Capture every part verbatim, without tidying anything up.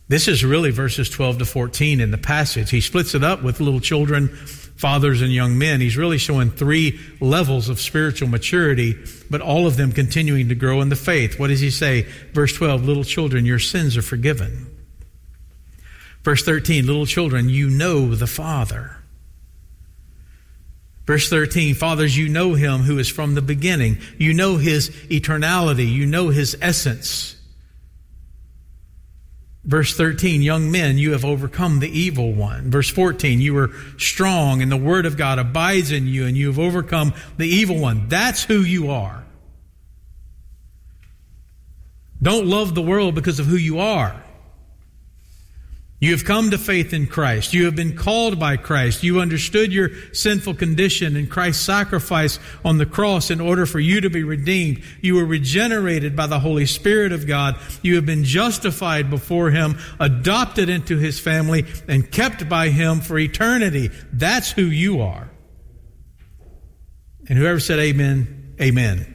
This is really verses twelve to fourteen in the passage. He splits it up with little children, fathers, and young men. He's really showing three levels of spiritual maturity, but all of them continuing to grow in the faith. What does he say? Verse twelve, little children, your sins are forgiven. Verse thirteen, little children, you know the Father. Verse thirteen, fathers, you know him who is from the beginning. You know his eternality. You know his essence. Verse thirteen, young men, you have overcome the evil one. Verse fourteen, you are strong and the word of God abides in you and you have overcome the evil one. That's who you are. Don't love the world because of who you are. You have come to faith in Christ. You have been called by Christ. You understood your sinful condition and Christ's sacrifice on the cross in order for you to be redeemed. You were regenerated by the Holy Spirit of God. You have been justified before Him, adopted into His family, and kept by Him for eternity. That's who you are. And whoever said amen, amen.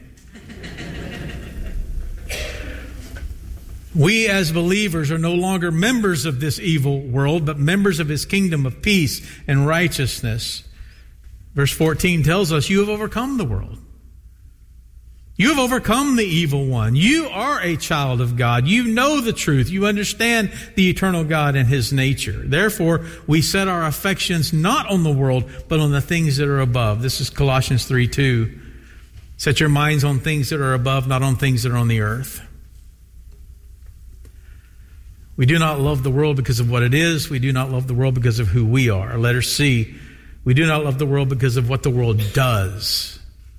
We as believers are no longer members of this evil world, but members of His kingdom of peace and righteousness. Verse fourteen tells us you have overcome the world. You have overcome the evil one. You are a child of God. You know the truth. You understand the eternal God and His nature. Therefore, we set our affections not on the world, but on the things that are above. This is Colossians three two. Set your minds on things that are above, not on things that are on the earth. We do not love the world because of what it is. We do not love the world because of who we are. Letter C, we do not love the world because of what the world does.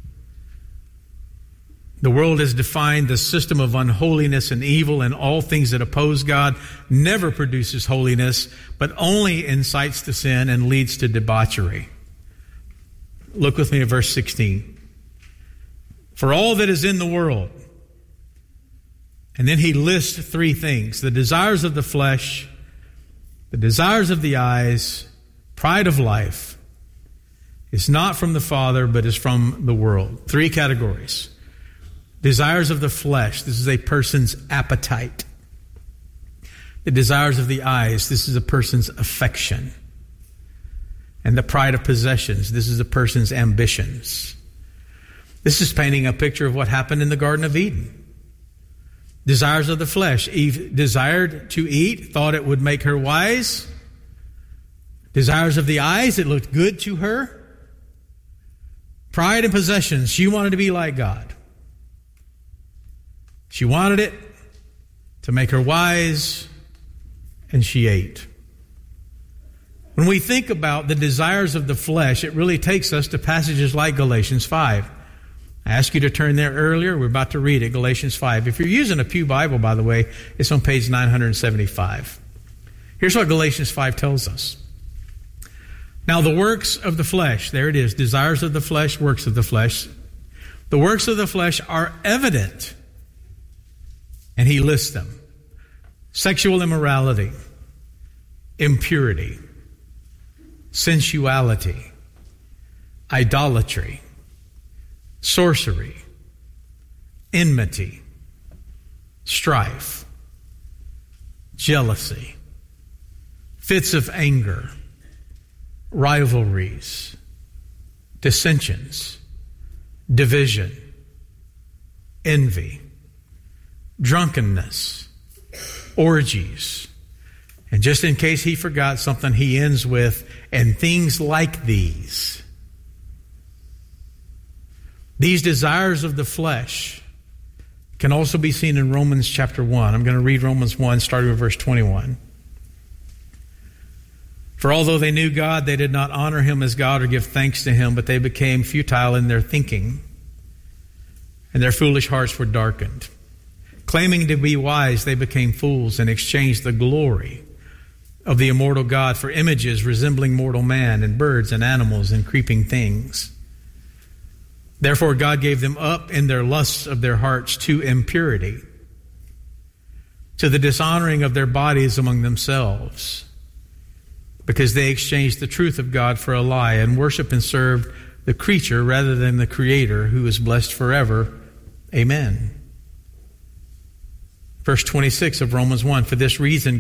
The world has defined the system of unholiness and evil, and all things that oppose God. Never produces holiness, but only incites to sin and leads to debauchery. Look with me at verse sixteen. For all that is in the world. And then he lists three things: the desires of the flesh, the desires of the eyes, pride of life, is not from the Father, but is from the world. Three categories. Desires of the flesh, this is a person's appetite. The desires of the eyes, this is a person's affection. And the pride of possessions, this is a person's ambitions. This is painting a picture of what happened in the Garden of Eden. Desires of the flesh. Eve desired to eat, thought it would make her wise. Desires of the eyes, it looked good to her. Pride and possessions, she wanted to be like God. She wanted it to make her wise, and she ate. When we think about the desires of the flesh, it really takes us to passages like Galatians five. I asked you to turn there earlier. We're about to read it, Galatians five. If you're using a Pew Bible, by the way, it's on page nine seventy-five. Here's what Galatians five tells us. Now the works of the flesh, there it is, desires of the flesh, works of the flesh. The works of the flesh are evident. And he lists them. Sexual immorality, impurity, sensuality, idolatry, sorcery, enmity, strife, jealousy, fits of anger, rivalries, dissensions, division, envy, drunkenness, orgies. And just in case he forgot something, he ends with, and things like these. These desires of the flesh can also be seen in Romans chapter one. I'm going to read Romans one, starting with verse twenty-one. For although they knew God, they did not honor Him as God or give thanks to Him, but they became futile in their thinking, and their foolish hearts were darkened. Claiming to be wise, they became fools and exchanged the glory of the immortal God for images resembling mortal man and birds and animals and creeping things. Therefore God gave them up in their lusts of their hearts to impurity, to the dishonoring of their bodies among themselves, because they exchanged the truth of God for a lie and worshiped and served the creature rather than the Creator, who is blessed forever. Amen. Verse twenty-six of Romans one, for this reason